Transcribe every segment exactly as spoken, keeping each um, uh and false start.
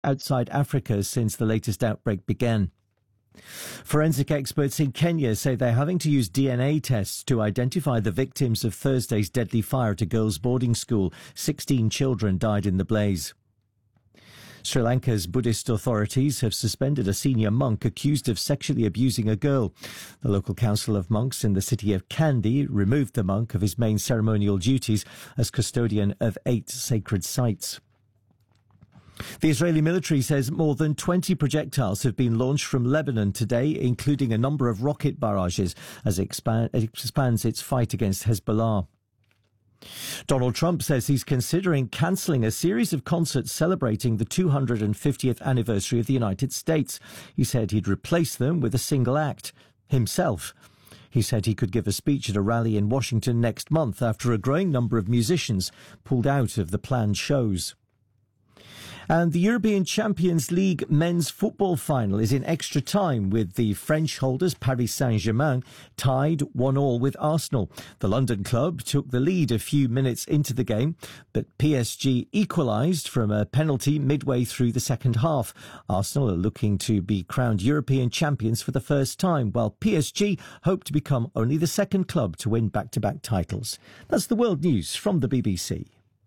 outside Africa since the latest outbreak began. Forensic experts in Kenya say they're having to use D N A tests to identify the victims of Thursday's deadly fire at a girls' boarding school. Sixteen children died in the blaze. Sri Lanka's Buddhist authorities have suspended a senior monk accused of sexually abusing a girl. The local council of monks in the city of Kandy removed the monk of his main ceremonial duties as custodian of eight sacred sites. The Israeli military says more than twenty projectiles have been launched from Lebanon today, including a number of rocket barrages, as it, expand, it expands its fight against Hezbollah. Donald Trump says he's considering cancelling a series of concerts celebrating the two hundred fiftieth anniversary of the United States. He said he'd replace them with a single act, himself. He said he could give a speech at a rally in Washington next month after a growing number of musicians pulled out of the planned shows. And the European Champions League men's football final is in extra time, with the French holders Paris Saint-Germain tied one all with Arsenal. The London club took the lead a few minutes into the game, but P S G equalised from a penalty midway through the second half. Arsenal are looking to be crowned European champions for the first time, while P S G hope to become only the second club to win back-to-back titles. That's the world news from the B B C.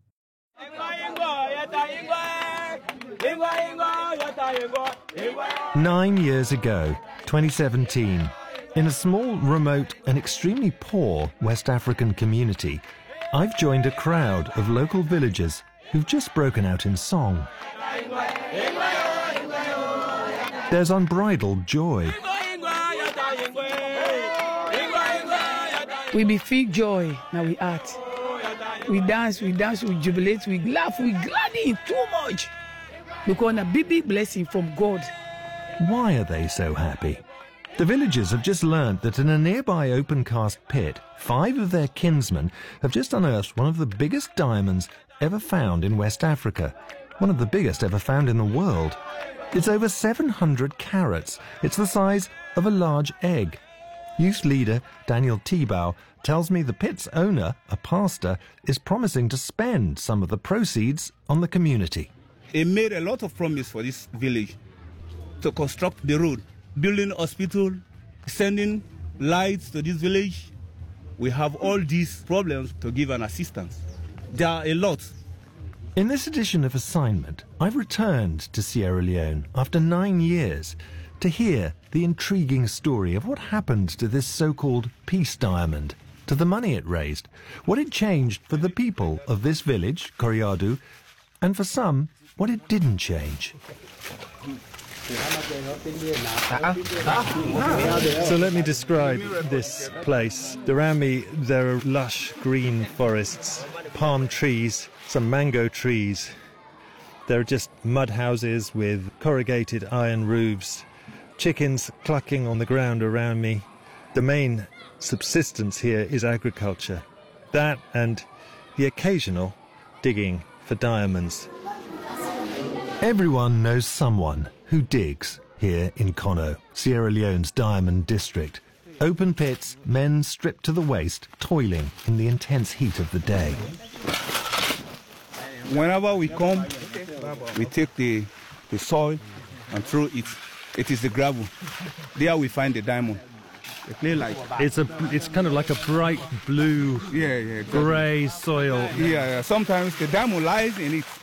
Nine years ago, twenty seventeen, in a small, remote and extremely poor West African community, I've joined a crowd of local villagers who've just broken out in song. There's unbridled joy. We be feel joy, now we act. We dance, we dance, we jubilate, we laugh, we gladdy too much. Because a big, big blessing from God. Why are they so happy? The villagers have just learnt that in a nearby open-cast pit, five of their kinsmen have just unearthed one of the biggest diamonds ever found in West Africa. One of the biggest ever found in the world. It's over seven hundred carats. It's the size of a large egg. Youth leader Daniel Tebow tells me the pit's owner, a pastor, is promising to spend some of the proceeds on the community. He made a lot of promise for this village to construct the road, building a hospital, sending lights to this village. We have all these problems to give an assistance. There are a lot. In this edition of Assignment, I've returned to Sierra Leone after nine years to hear the intriguing story of what happened to this so-called peace diamond, to the money it raised, what it changed for the people of this village, Koriadu, and for some, what it didn't change. So let me describe this place. Around me there are lush green forests, palm trees, some mango trees. There are just mud houses with corrugated iron roofs, chickens clucking on the ground around me. The main subsistence here is agriculture. That and the occasional digging for diamonds. Everyone knows someone who digs here in Kono, Sierra Leone's diamond district. Open pits, men stripped to the waist, toiling in the intense heat of the day. Whenever we come, we take the, the soil and throw it. It is the gravel. There we find the diamond. The clay light. It's a, it's kind of like a bright blue, yeah, yeah, grey soil. Yeah, yeah, sometimes the diamond lies in it.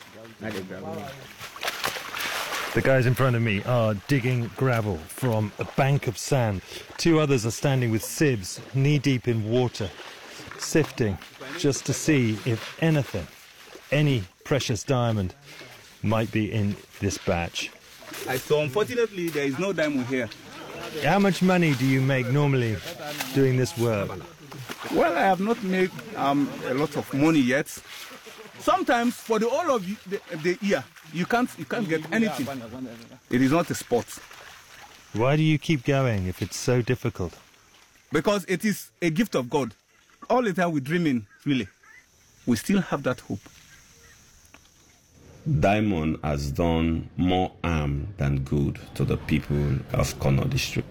The guys in front of me are digging gravel from a bank of sand. Two others are standing with sieves, knee-deep in water, sifting just to see if anything, any precious diamond might be in this batch. So unfortunately, there is no diamond here. How much money do you make normally doing this work? Well, I have not made um, a lot of money yet. Sometimes for the whole of the, the year, you can't, you can't get anything. It is not a sport. Why do you keep going if it's so difficult? Because it is a gift of God. All the time we dream in, really. We still have that hope. Diamond has done more harm than good to the people of Kono district.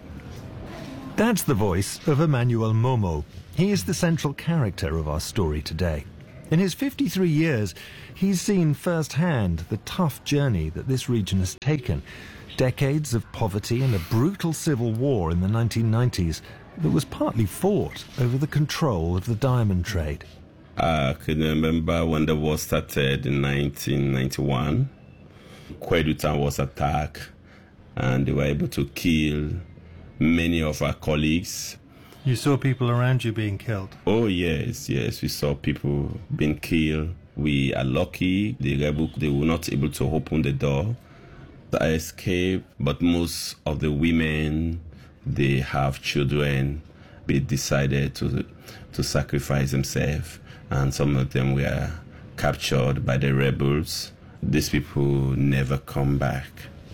That's the voice of Emmanuel Momo. He is the central character of our story today. In his fifty-three years, he's seen firsthand the tough journey that this region has taken. Decades of poverty and a brutal civil war in the nineteen nineties that was partly fought over the control of the diamond trade. I can remember when the war started in nineteen ninety-one. Kwedu Town was attacked and they were able to kill many of our colleagues. You saw people around you being killed? Oh, yes, yes. We saw people being killed. We are lucky. They were, able, they were not able to open the door. I escaped, but most of the women, they have children. They decided to, to sacrifice themselves, and some of them were captured by the rebels. These people never come back.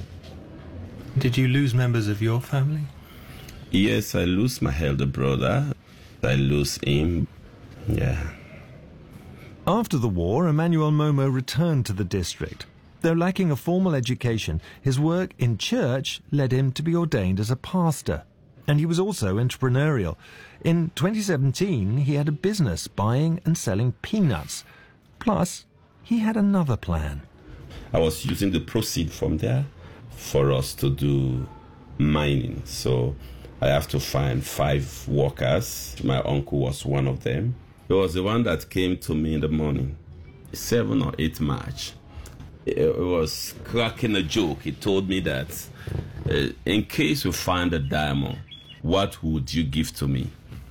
Did you lose members of your family? Yes, I lose my elder brother. I lose him. Yeah. After the war, Emmanuel Momo returned to the district. Though lacking a formal education, his work in church led him to be ordained as a pastor. And he was also entrepreneurial. In twenty seventeen, he had a business buying and selling peanuts. Plus, he had another plan. I was using the proceeds from there for us to do mining. So I have to find five workers. My uncle was one of them. He was the one that came to me in the morning, seven or eight March. It was cracking a joke. He told me that uh, in case you find a diamond, what would you give to me?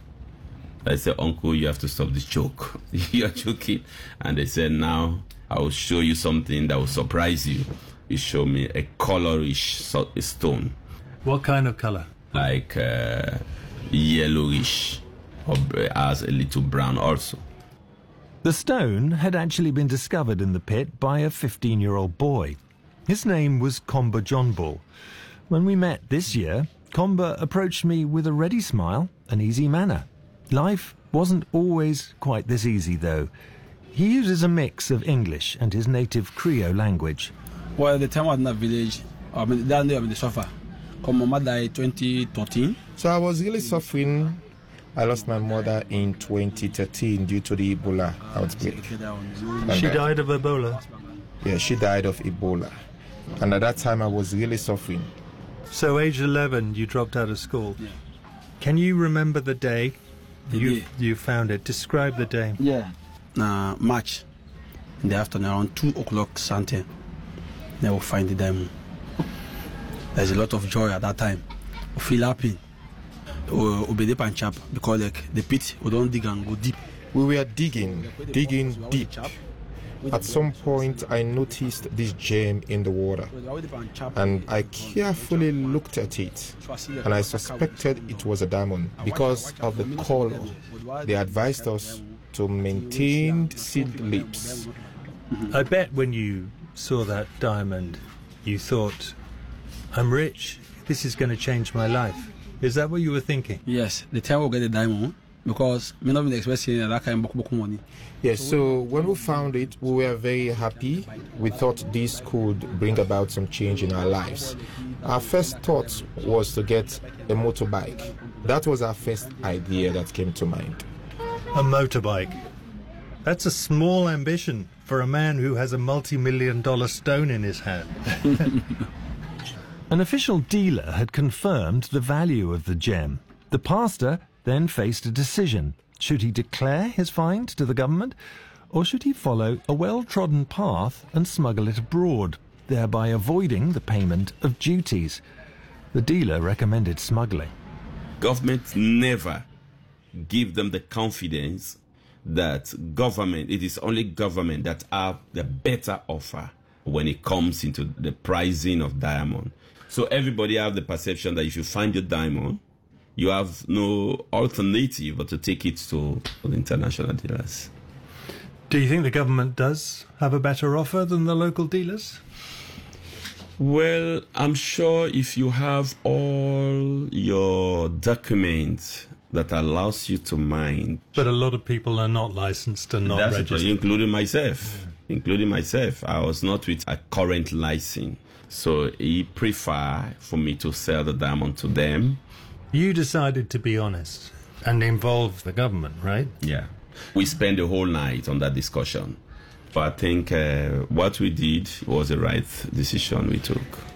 I said, Uncle, you have to stop this joke. You're joking. And they said, now I will show you something that will surprise you. He showed me a colorish stone. What kind of color? Like uh, yellowish, or as a little brown also. The stone had actually been discovered in the pit by a fifteen-year-old boy. His name was Komba John Bull. When we met this year, Komba approached me with a ready smile, an easy manner. Life wasn't always quite this easy, though. He uses a mix of English and his native Creole language. Well, the time I was in that village, I mean, that day I mean, suffer. Come, my mother died twenty thirteen. So I was really suffering. I lost my mother in twenty thirteen due to the Ebola outbreak. She died of Ebola? Yeah, she died of Ebola. And at that time I was really suffering. So age eleven, you dropped out of school? Yeah. Can you remember the day The you, day. you found it? Describe the day. Yeah. Uh, March, in the afternoon, around two o'clock something, they will find the diamond. There's a lot of joy at that time. We feel happy. Obey the chap because like the pit, we don't dig and go deep. We were digging, digging deep. At some point I noticed this gem in the water and I carefully looked at it and I suspected it was a diamond because of the color. They advised us to maintain sealed lips. I bet when you saw that diamond, you thought, I'm rich, this is going to change my life. Is that what you were thinking? Yes, the time we get the diamond because me not been expecting that kind of book money. Yes, so when we found it, we were very happy. We thought this could bring about some change in our lives. Our first thought was to get a motorbike. That was our first idea that came to mind. A motorbike. That's a small ambition for a man who has a multi-million dollar stone in his hand. An official dealer had confirmed the value of the gem. The pastor then faced a decision. Should he declare his find to the government, or should he follow a well-trodden path and smuggle it abroad, thereby avoiding the payment of duties? The dealer recommended smuggling. Government never give them the confidence that government, it is only government that have the better offer when it comes into the pricing of diamond. So everybody have the perception that if you find your diamond, you have no alternative but to take it to the international dealers. Do you think the government does have a better offer than the local dealers? Well, I'm sure if you have all your documents that allows you to mine. But a lot of people are not licensed and not That's registered. It, including myself. Yeah. Including myself. I was not with a current license. So he preferred for me to sell the diamond to them. You decided to be honest and involve the government, right? Yeah. We spent the whole night on that discussion. But I think uh, what we did was the right decision we took.